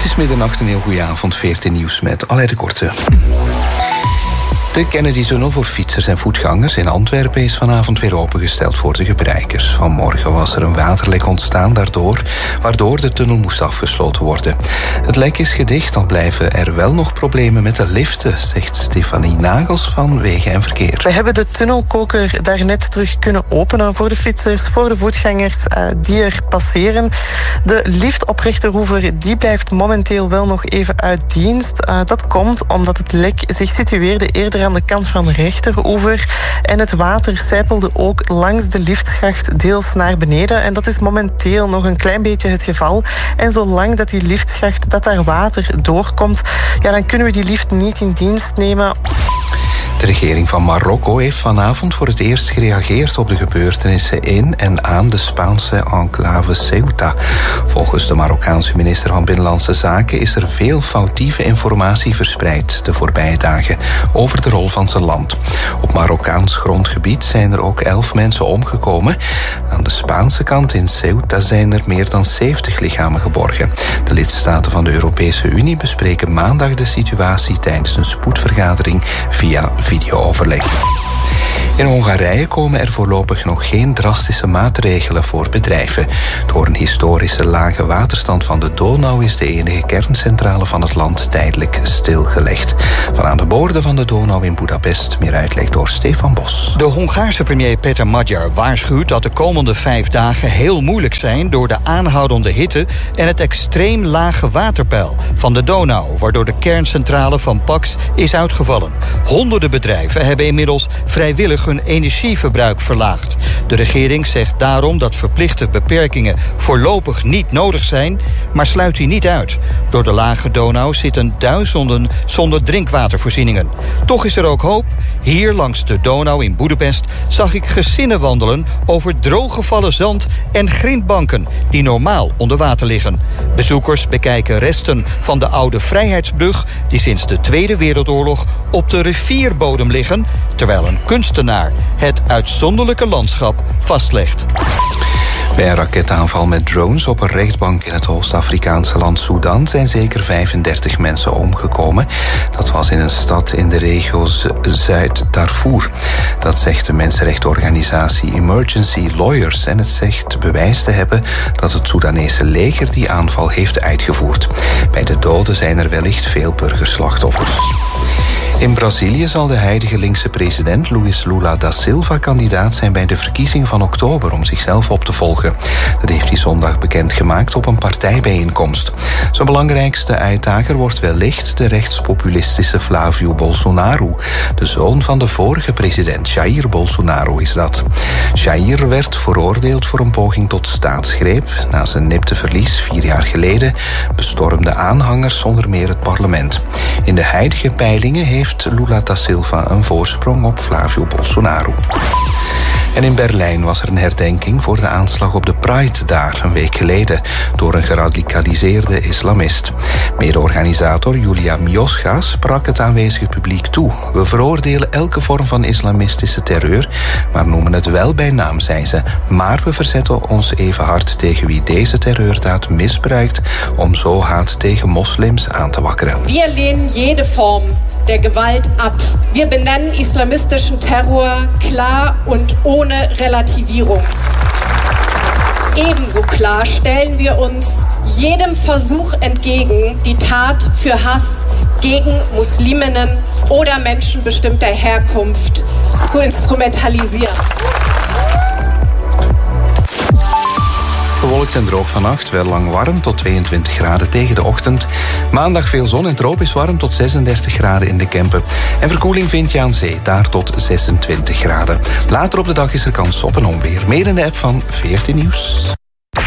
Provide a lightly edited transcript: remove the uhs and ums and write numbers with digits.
Het is middernacht, een heel goede avond. 14 nieuws met Aleid de Korte. De Kennedy-tunnel voor fietsers en voetgangers in Antwerpen is vanavond weer opengesteld voor de gebruikers. Vanmorgen was er een waterlek ontstaan waardoor de tunnel moest afgesloten worden. Het lek is gedicht, al blijven er wel nog problemen met de liften, zegt Stefanie Nagels van Wegen en Verkeer. We hebben de tunnelkoker daarnet terug kunnen openen voor de fietsers, voor de voetgangers die er passeren. De lift op Rechteroever die blijft momenteel wel nog even uit dienst. Dat komt omdat het lek zich situeerde eerder aan de kant van Rechteroever en het water sijpelde ook langs de liftschacht deels naar beneden en dat is momenteel nog een klein beetje het geval. En zolang dat die liftschacht, dat daar water doorkomt, ja, dan kunnen we die lift niet in dienst nemen. De regering van Marokko heeft vanavond voor het eerst gereageerd op de gebeurtenissen in en aan de Spaanse enclave Ceuta. Volgens de Marokkaanse minister van Binnenlandse Zaken is er veel foutieve informatie verspreid de voorbije dagen over de rol van zijn land. Op Marokkaans grondgebied zijn er ook 11 mensen omgekomen. Aan de Spaanse kant in Ceuta zijn er meer dan 70 lichamen geborgen. De lidstaten van de Europese Unie bespreken maandag de situatie tijdens een spoedvergadering via videooverleg. In Hongarije komen er voorlopig nog geen drastische maatregelen voor bedrijven. Door een historische lage waterstand van de Donau is de enige kerncentrale van het land tijdelijk stilgelegd. Van aan de boorden van de Donau in Budapest, meer uitleg door Stefan Bos. De Hongaarse premier Peter Magyar waarschuwt dat de komende 5 dagen heel moeilijk zijn door de aanhoudende hitte en het extreem lage waterpeil van de Donau, waardoor de kerncentrale van Pax is uitgevallen. Honderden bedrijven hebben inmiddels vrijwillig hun energieverbruik verlaagd. De regering zegt daarom dat verplichte beperkingen voorlopig niet nodig zijn, maar sluit die niet uit. Door de lage Donau zitten duizenden zonder drinkwatervoorzieningen. Toch is er ook hoop. Hier langs de Donau in Budapest zag ik gezinnen wandelen over drooggevallen zand en grindbanken die normaal onder water liggen. Bezoekers bekijken resten van de oude Vrijheidsbrug die sinds de Tweede Wereldoorlog op de rivierbodem liggen, terwijl een kunstenaar het uitzonderlijke landschap vastlegt. Bij een raketaanval met drones op een rechtbank in het Oost-Afrikaanse land Sudan zijn zeker 35 mensen omgekomen. Dat was in een stad in de regio Zuid-Darfur. Dat zegt de mensenrechtenorganisatie Emergency Lawyers en het zegt bewijs te hebben dat het Soedanese leger die aanval heeft uitgevoerd. Bij de doden zijn er wellicht veel burgerslachtoffers. In Brazilië zal de huidige linkse president Luiz Lula da Silva kandidaat zijn bij de verkiezingen van oktober om zichzelf op te volgen. Dat heeft hij zondag bekendgemaakt op een partijbijeenkomst. Zijn belangrijkste uitdager wordt wellicht de rechtspopulistische Flávio Bolsonaro. De zoon van de vorige president, Jair Bolsonaro, is dat. Jair werd veroordeeld voor een poging tot staatsgreep. Na zijn nipte verlies 4 jaar geleden bestormden aanhangers onder meer het parlement. In de huidige peilingen heeft Lula da Silva een voorsprong op Flávio Bolsonaro. En in Berlijn was er een herdenking voor de aanslag op de Pride daar een week geleden door een geradicaliseerde islamist. Mede-organisator Julia Miosga sprak het aanwezige publiek toe. We veroordelen elke vorm van islamistische terreur, maar noemen het wel bij naam, zei ze. Maar we verzetten ons even hard tegen wie deze terreurdaad misbruikt om zo haat tegen moslims aan te wakkeren. We lehnen jede vorm der Gewalt ab. Wir benennen islamistischen Terror klar und ohne Relativierung. Ebenso klar stellen wir uns jedem Versuch entgegen, die Tat für Hass gegen Musliminnen oder Menschen bestimmter Herkunft zu instrumentalisieren. Bewolkt en droog vannacht, wel lang warm tot 22 graden tegen de ochtend. Maandag veel zon en tropisch warm tot 36 graden in de Kempen. En verkoeling vind je aan zee, daar tot 26 graden. Later op de dag is er kans op een onweer. Meer in de app van 14 Nieuws.